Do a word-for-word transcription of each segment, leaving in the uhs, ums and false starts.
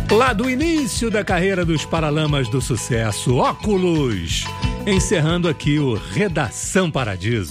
Lá do início da carreira dos Paralamas do Sucesso, Óculos, encerrando aqui o Redação Paradiso.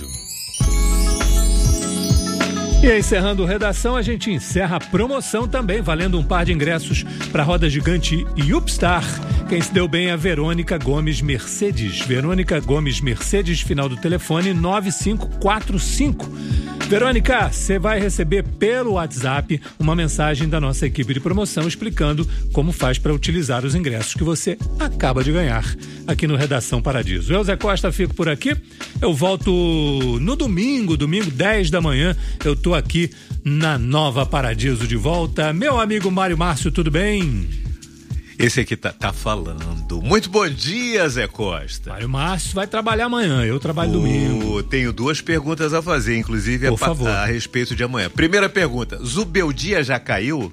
E encerrando o Redação, a gente encerra a promoção também, valendo um par de ingressos para a roda gigante Upstar. Quem se deu bem é a Verônica Gomes Mercedes. Verônica Gomes Mercedes, final do telefone nove cinco quatro cinco. Verônica, você vai receber pelo WhatsApp uma mensagem da nossa equipe de promoção explicando como faz para utilizar os ingressos que você acaba de ganhar aqui no Redação Paradiso. Eu, Zé Costa, fico por aqui. Eu volto no domingo, domingo dez da manhã. Eu tô aqui na Nova Paradiso de volta. Meu amigo Mário Márcio, tudo bem? Esse aqui tá, tá falando. Muito bom dia, Zé Costa. Mário Márcio vai trabalhar amanhã, eu trabalho oh, domingo. Tenho duas perguntas a fazer, inclusive Por a, favor. a respeito de amanhã. Primeira pergunta, Zubeldia já caiu?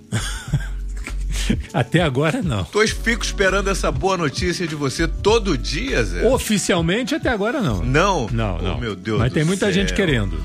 Até agora não. Tô, fico esperando essa boa notícia de você todo dia, Zé. Oficialmente até agora não. Não? Não, oh, não. Meu Deus Mas do tem muita céu. gente querendo.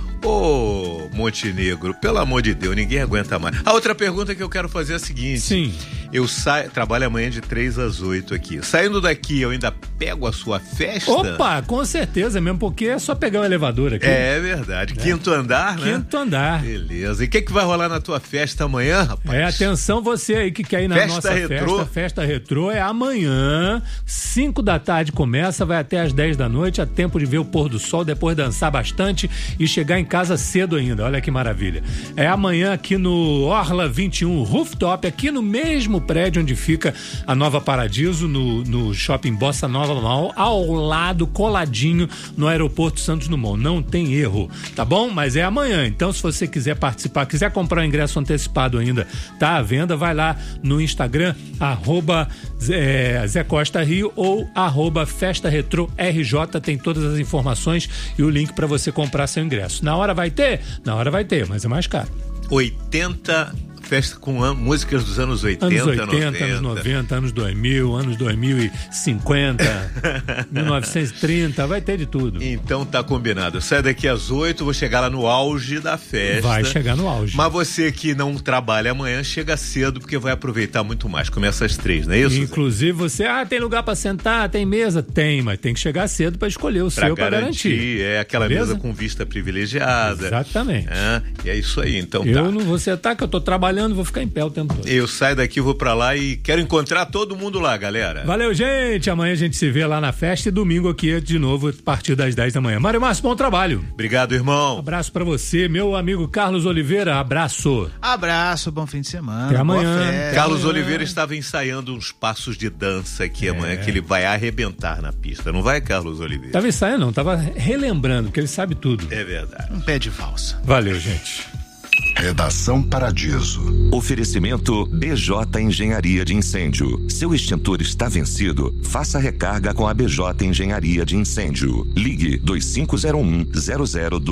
Ô, oh, Montenegro, pelo amor de Deus, ninguém aguenta mais. A outra pergunta que eu quero fazer é a seguinte. Sim. Eu saio, trabalho amanhã de três às oito aqui. Saindo daqui, eu ainda pego a sua festa? Opa, com certeza, mesmo porque é só pegar o elevador aqui. É verdade. É. Quinto andar, né? Quinto andar. Beleza. E o que, que vai rolar na tua festa amanhã, rapaz? É, atenção você aí que quer ir na festa nossa retrô. festa. Festa Retrô é amanhã, cinco da tarde começa, vai até às dez da noite, há tempo de ver o pôr do sol, depois dançar bastante e chegar em casa cedo ainda. Olha que maravilha. É amanhã aqui no Orla vinte e um Rooftop, aqui no mesmo prédio onde fica a Nova Paradiso, no, no Shopping Bossa Nova Mall, ao lado, coladinho, no Aeroporto Santos Dumont. Não tem erro, tá bom? Mas é amanhã, então se você quiser participar, quiser comprar o ingresso antecipado ainda, tá à venda, vai lá no Instagram, arroba é, Zé Costa Rio ou arroba Festa Retrô R J, tem todas as informações e o link para você comprar seu ingresso. Na hora vai ter? Na hora vai ter, mas é mais caro. oitenta festa com an- músicas dos anos oitenta, anos oitenta, noventa. anos noventa, anos dois mil, anos dois mil e cinquenta, mil novecentos e trinta, vai ter de tudo. Então tá combinado. Eu saio daqui às oito, vou chegar lá no auge da festa. Vai chegar no auge. Mas você que não trabalha amanhã, chega cedo porque vai aproveitar muito mais. Começa às três, não é isso? Inclusive você, ah, tem lugar pra sentar, tem mesa? Tem, mas tem que chegar cedo pra escolher o pra seu garantir, pra garantir. É aquela Beleza? mesa com vista privilegiada. Exatamente. É, e é isso aí, então Eu tá. não vou sentar, que eu tô trabalhando, vou ficar em pé o tempo todo. Eu saio daqui, vou pra lá e quero encontrar todo mundo lá, galera. Valeu, gente. Amanhã a gente se vê lá na festa e domingo aqui de novo a partir das dez da manhã. Mário Márcio, bom trabalho. Obrigado, irmão. Abraço pra você, meu amigo Carlos Oliveira. Abraço. Abraço, bom fim de semana. Até amanhã. Boa festa. Carlos amanhã. Oliveira estava ensaiando uns passos de dança aqui É. amanhã, que ele vai arrebentar na pista. Não vai, Carlos Oliveira? Tava ensaiando, não, tava relembrando, porque ele sabe tudo. É verdade. Um pé de valsa. Valeu, gente. Redação Paradiso. Oferecimento B J Engenharia de Incêndio. Seu extintor está vencido? Faça recarga com a B J Engenharia de Incêndio. Ligue dois cinco zero um zero zero dois.